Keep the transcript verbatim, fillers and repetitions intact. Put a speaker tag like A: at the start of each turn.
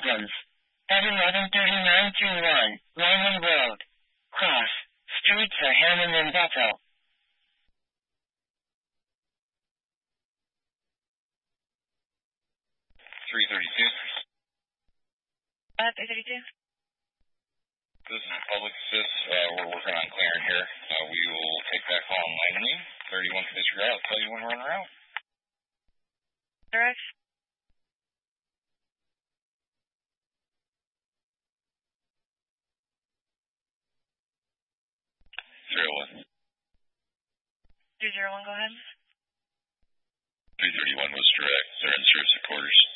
A: problems. At eleven thirty-nine twenty-one, Lyman Road. Cross. Streets are Hammond and Bethel.
B: three thirty-two.
C: Uh, three thirty-two.
B: This is Public Assist. Uh, we're working on clearing here. Uh, we will take that call on line name. thirty-one for disregard. I'll tell you when we're on the route.
C: Direct.
B: three oh one.
C: three oh one, go ahead.
B: three thirty-one was direct. They're in service at quarters.